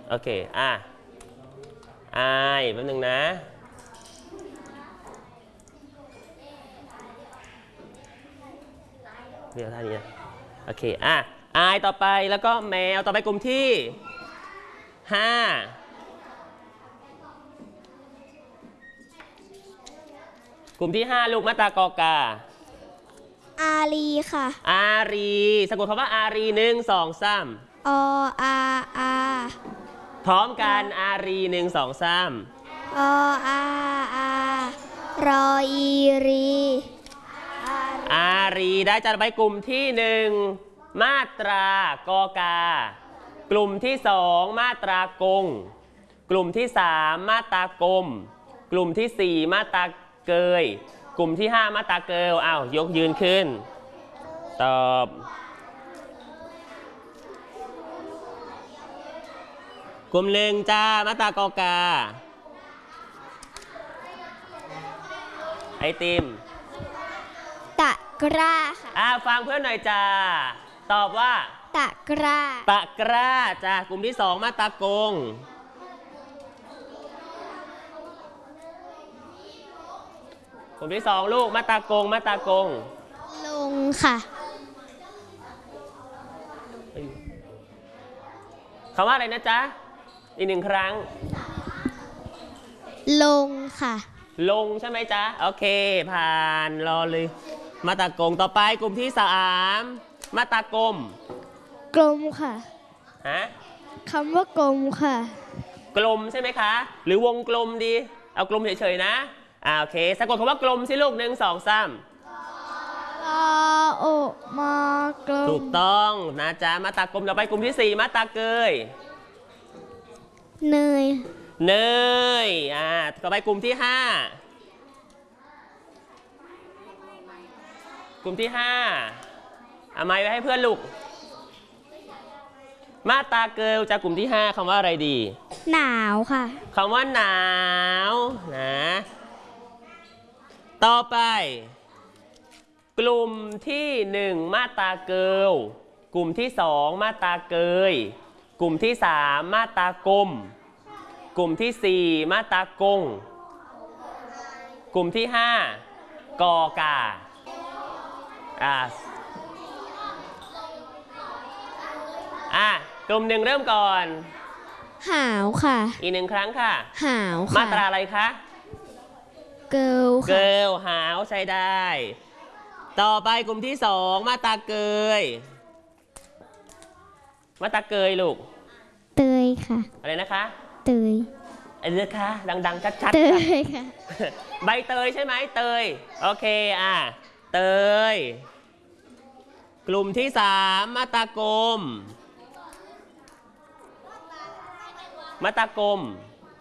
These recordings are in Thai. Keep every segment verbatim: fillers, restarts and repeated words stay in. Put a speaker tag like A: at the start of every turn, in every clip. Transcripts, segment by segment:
A: โอเคอ่ะไอแป๊บนึงนะเดี๋ยวท่านี้นะโอเคอ่ะไอต่อไปแล้วก็แมวต่อไปกลุ่มที่ห้ากลุ่มที่ห้าลูกมาตากอกา
B: อารีค่ะ
A: อารีสะกดคำว่าอารีหนึ่งสองสาม
B: ออาอา
A: พร้อมกันอารีหนึ่งสองสาม
B: ออาอารออีรี
A: อารีได้จัดไปกลุ่มที่หนึ่งมาตรากอกากลุ่มที่สองมาตรากงกลุ่มที่สามมาตรากลมกลุ่มที่สี่มาตราเกยกลุ่มที่ห้ามาตราเกิลอ้าวยกยืนขึ้นตอบกลุ่มหนึ่งจ้ามาตรากอกาไอติม
B: ตะกร้าค่ะ
A: อ่าฟังเพื่อนหน่อยจ้าตอบว่า
B: ตะกร้า
A: ตะกร้าจ้ากลุ่มที่สองมาตรากงกลุ่มที่สองลูกมาตากงมาตากง
B: ลงค่ะ
A: คำว่าอะไรนะจ๊ะอีกหนึ่งครั้ง
B: ลงค่ะ
A: ลงใช่ไหมจ๊ะโอเคผ่านรอเลยมาตากงต่อไปกลุ่มที่สามมาตากลม
B: กลมค่ะ
A: ฮะ
B: คำว่ากลมค่ะ
A: กลมใช่ไหมคะหรือวงกลมดีเอากลมเฉยๆนะอ่าโอเคสะกดคำว่ากลมสิลูกหนึ่งสองสาม
B: อโอมากลม
A: ถูกต้องนะจ๊ะมาตากลมต่อไปกลุ่มที่สี่มาตาเกย
B: เนย
A: เนยอ่าต่อไปกลุ่มที่ห้า กลุ่มที่ห้าเอาไม้ไว้ให้เพื่อนลูกมาตาเกิลจากกลุ่มที่ห้าคำว่าอะไรดี
B: หนาวค่ะ
A: คำว่าหนาวนะต่อไปกลุ่มที่หนึ่งมาตาเกิลกลุ่มที่สองมาตาเกยกลุ่มที่สามมาตากลมกลุ่มที่สี่มาตากงกลุ่มที่ห้ากอกาอ่าอ่ะกลุ่มหนึ่งเริ่มก่อน
B: หาวค่ะ
A: อีกหนึ่งครั้งค่ะ
B: หาวค่ะ
A: มาตราอะไรคะ
B: เกิล
A: เกิลหาวใช้ได้ต่อไปกลุ่มที่สองมาตาเกยมาตาเกยลูก
B: เตยค่ะ
A: อะไรนะคะ
B: เตย
A: อะไรนะคะดังๆชัดๆ
B: เตยค่ะ
A: ใบเตยใช่ไหมเตยโอเคอ่ะเตยกลุ่มที่สามมาตากลมมาตากลม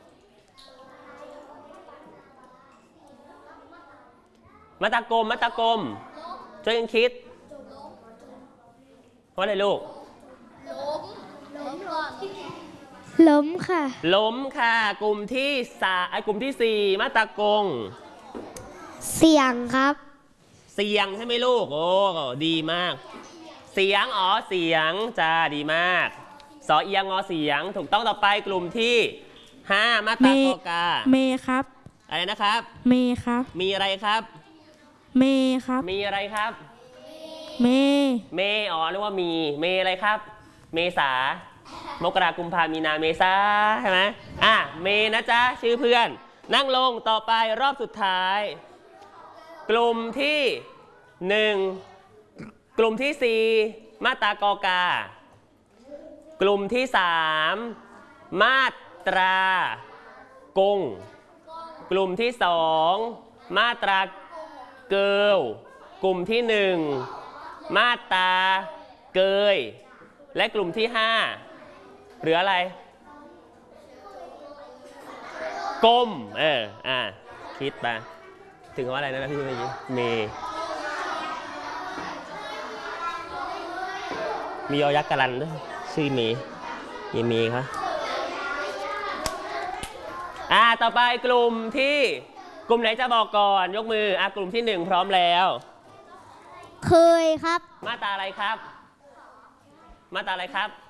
A: มาตากลมมาตากลมช่วยกันคิดว่าอะไรลูก
B: ล้มล้มล้มค่ะ
A: ล้มค่ะกลุ่มที่สามไอ้กลุ่มที่สี่มาตากง
B: เสียงครับ
A: เสียงใช่ไหมลูกโอ้ดีมากเสียงอ๋อเสียงจ้าดีมากสอเอียงงอเสียงถูกต้องต่อไปกลุ่มที่ห้ามาตากอกา
B: เมครับ
A: อะไรนะครับ
B: เมครับ
A: มีอะไรครับ
B: เมครับ
A: มีอะไรครับ
B: เม
A: เมอ๋อเรียกว่ามีเมอะไรครับเมษามกรากุมภามีนาเมษาใช่ไหมอ่ะเมนะจ๊ะชื่อเพื่อนนั่งลงต่อไปรอบสุดท้ายกลุ่มที่หนึ่งกลุ่มที่สี่มาตากอกากลุ่มที่สามมาตรากงกลุ่มที่สองมาตราเกิลกลุ่มที่หนึ่งมาตราเกยและกลุ่มที่ห้าเหลืออะไรกลมเอออ่ะคิดไปถึงว่าอะไรนะพี่เมื่อกี้เมมียอยักษ์กรันด้วยชื่อเมย์ยังมีครับอ่าต่อไปกลุ่มที่กลุ่มไหนจะบอกก่อนยกมืออ่ะกลุ่มที่หนึ่งพร้อมแล้ว
B: เคยครับ
A: มาตราอะไรครับมาตราอะไรครับ